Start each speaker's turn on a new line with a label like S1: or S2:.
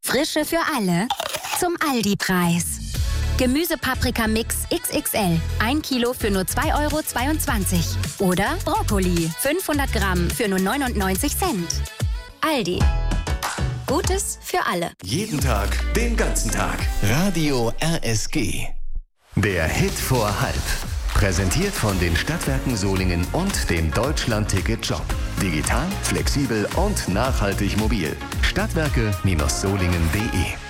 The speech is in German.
S1: Frische für alle zum Aldi-Preis. Gemüsepaprika-Mix XXL. 1 Kilo für nur 2,22 €. Oder Brokkoli. 500 Gramm für nur 99 Cent. Aldi. Gutes für alle.
S2: Jeden Tag, den ganzen Tag. Radio RSG. Der Hit vor halb. Präsentiert von den Stadtwerken Solingen und dem Deutschland-Ticket-Job. Digital, flexibel und nachhaltig mobil. Stadtwerke-solingen.de